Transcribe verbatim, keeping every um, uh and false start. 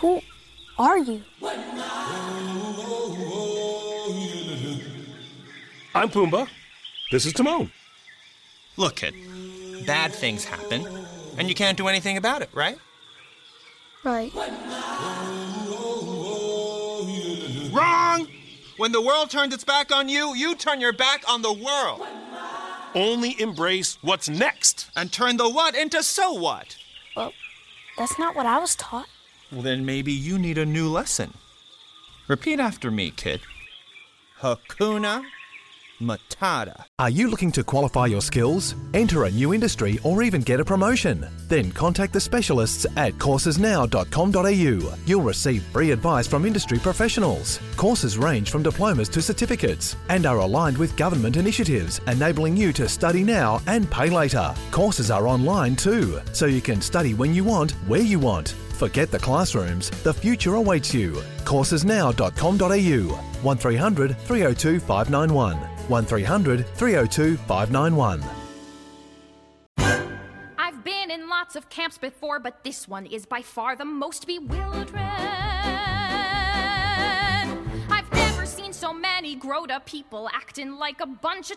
Who are you? I'm Pumbaa. This is Timon. Look, kid, bad things happen, and you can't do anything about it, right? Right. Wrong! When the world turns its back on you, you turn your back on the world. Only embrace what's next. And turn the what into so what. Well, that's not what I was taught. Well, then maybe you need a new lesson. Repeat after me, kid. Hakuna Matata. Are you looking to qualify your skills, enter a new industry, or even get a promotion? Then contact the specialists at courses now dot com dot a u. You'll receive free advice from industry professionals. Courses range from diplomas to certificates and are aligned with government initiatives, enabling you to study now and pay later. Courses are online too, so you can study when you want, where you want. Forget the classrooms, the future awaits you. courses now dot com dot a u. one three hundred, three oh two, five nine one. one three hundred, three oh two, five nine one. I've been in lots of camps before, but this one is by far the most bewildering. I've never seen so many grown-up people acting like a bunch of